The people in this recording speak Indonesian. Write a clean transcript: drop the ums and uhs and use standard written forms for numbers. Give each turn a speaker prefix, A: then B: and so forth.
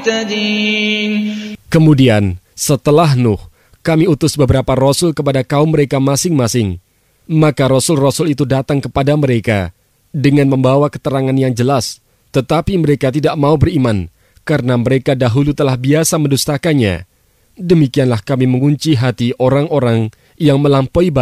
A: Kemudian, setelah Nuh, kami utus beberapa rasul kepada kaum mereka masing-masing. Maka rasul-rasul itu datang kepada mereka dengan membawa keterangan yang jelas, tetapi mereka tidak mau beriman, karena mereka dahulu telah biasa mendustakannya. Demikianlah kami mengunci hati orang-orang yang melampaui batas